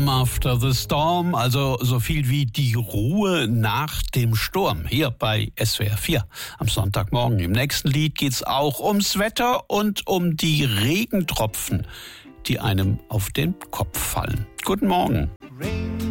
Calm after the storm, also so viel wie die Ruhe nach dem Sturm, hier bei SWR 4 am Sonntagmorgen. Im nächsten Lied geht's auch ums Wetter und um die Regentropfen, die einem auf den Kopf fallen. Guten Morgen. Rain